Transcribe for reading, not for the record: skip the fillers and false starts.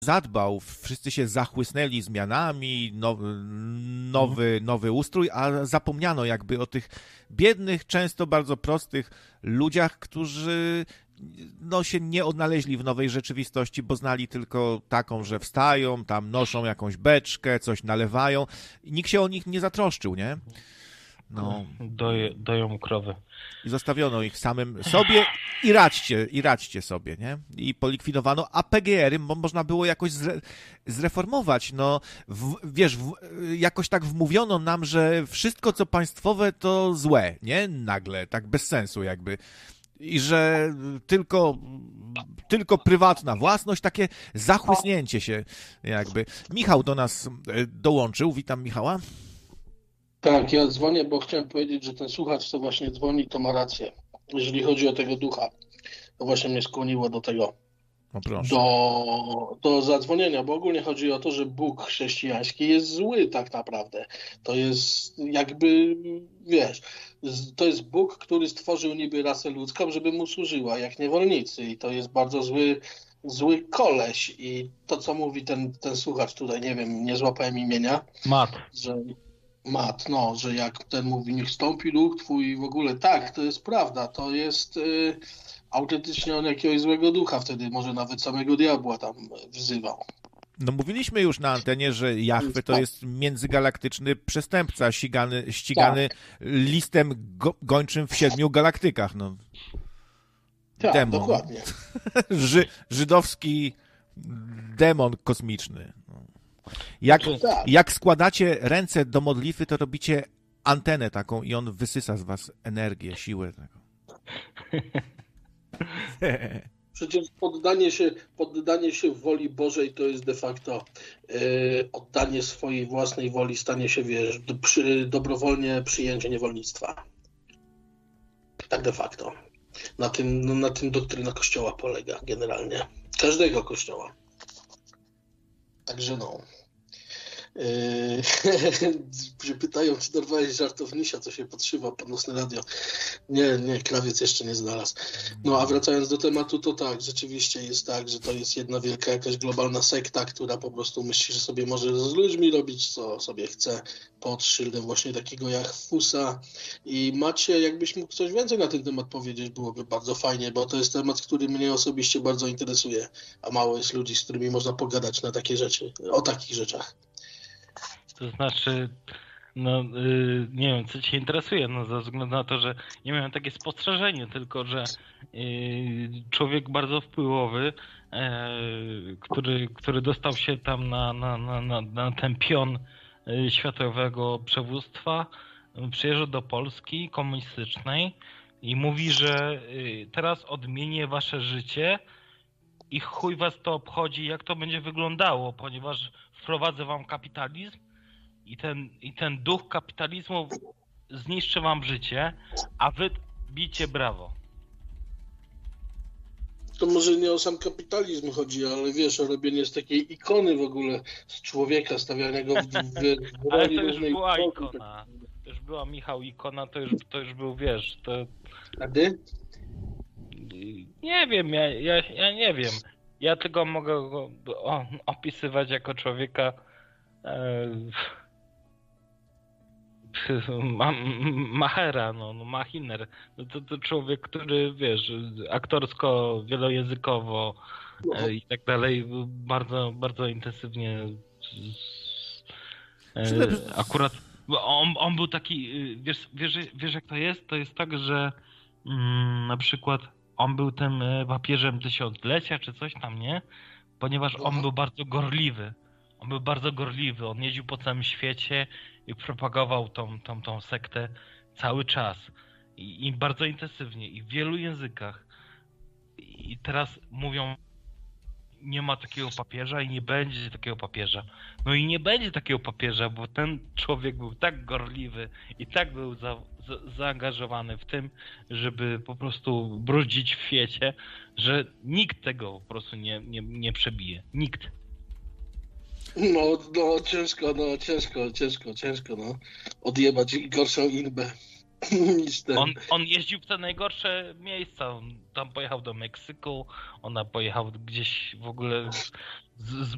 zadbał, wszyscy się zachłysnęli zmianami, nowy ustrój, a zapomniano jakby o tych biednych, często bardzo prostych ludziach, którzy się nie odnaleźli w nowej rzeczywistości, bo znali tylko taką, że wstają, tam noszą jakąś beczkę, coś nalewają i nikt się o nich nie zatroszczył, nie? Doją krowy. I zostawiono ich samym sobie i radźcie sobie, nie? I polikwidowano, a PGR-y można było jakoś zreformować, jakoś tak wmówiono nam, że wszystko co państwowe to złe, nie? Nagle, tak bez sensu jakby. I że tylko prywatna własność, takie zachłysnięcie się jakby. Michał do nas dołączył, witam Michała. Tak, ja dzwonię, bo chciałem powiedzieć, że ten słuchacz, co właśnie dzwoni, to ma rację. Jeżeli chodzi o tego ducha, to właśnie mnie skłoniło do tego, do zadzwonienia, bo ogólnie chodzi o to, że Bóg chrześcijański jest zły tak naprawdę. To jest jakby, wiesz, to jest Bóg, który stworzył niby rasę ludzką, żeby mu służyła, jak niewolnicy i to jest bardzo zły koleś i to, co mówi ten słuchacz tutaj, nie wiem, nie złapałem imienia. Mat, że jak ten mówi, niech stąpi duch twój i w ogóle, tak, to jest prawda, to jest autentycznie on jakiegoś złego ducha wtedy, może nawet samego diabła tam wzywał. Mówiliśmy już na antenie, że Jahwe to jest międzygalaktyczny przestępca, ścigany listem gończym w 7 galaktykach. Tak, demon. Dokładnie. Żydowski demon kosmiczny. Jak składacie ręce do modlitwy, to robicie antenę taką i on wysysa z was energię, siłę. Przecież poddanie się woli Bożej to jest de facto oddanie swojej własnej woli, stanie się, wiesz, dobrowolnie przyjęcie niewolnictwa. Tak de facto. Na tym doktryna Kościoła polega generalnie. Każdego Kościoła. Także że pytają, czy dorwałeś żartownisia, co się podszywa pod nocne radio. Nie, krawiec jeszcze nie znalazł. A wracając do tematu, to tak, rzeczywiście jest tak, że to jest jedna wielka jakaś globalna sekta, która po prostu myśli, że sobie może z ludźmi robić, co sobie chce, pod szyldem właśnie takiego Jahfusa. I Macie, jakbyś mógł coś więcej na ten temat powiedzieć, byłoby bardzo fajnie, bo to jest temat, który mnie osobiście bardzo interesuje, a mało jest ludzi, z którymi można pogadać na takie rzeczy, o takich rzeczach. To znaczy, nie wiem, co cię interesuje, ze względu na to, że nie miałem takie spostrzeżenie, tylko że człowiek bardzo wpływowy, który dostał się tam na ten pion światowego przywództwa, przyjeżdża do Polski komunistycznej i mówi, że teraz odmienię wasze życie i chuj was to obchodzi, jak to będzie wyglądało, ponieważ wprowadzę wam kapitalizm i ten duch kapitalizmu zniszczy wam życie, a wy bijcie brawo. To może nie o sam kapitalizm chodzi, ale wiesz, o robienie z takiej ikony w ogóle z człowieka, stawianego w ale to już była ikona. To już była, Michał, ikona, to już był, wiesz, to... A ty? Nie wiem, ja nie wiem. Ja tylko mogę go opisywać jako człowieka Machera, Machiner. To człowiek, który, wiesz, aktorsko, wielojęzykowo i tak dalej, bardzo, bardzo intensywnie akurat on był taki, wiesz jak to jest? To jest tak, że na przykład on był tym papieżem tysiąclecia, czy coś tam, nie? Ponieważ on był bardzo gorliwy. On jeździł po całym świecie i propagował tą sektę cały czas. I bardzo intensywnie. I w wielu językach. I teraz mówią, nie ma takiego papieża i nie będzie takiego papieża. No i nie będzie takiego papieża, bo ten człowiek był tak gorliwy i tak był zaangażowany w tym, żeby po prostu brudzić w świecie, że nikt tego po prostu nie przebije. Nikt. Ciężko, odjebać gorszą inbę niż ten. On jeździł w te najgorsze miejsca, on tam pojechał do Meksyku, ona pojechał gdzieś w ogóle z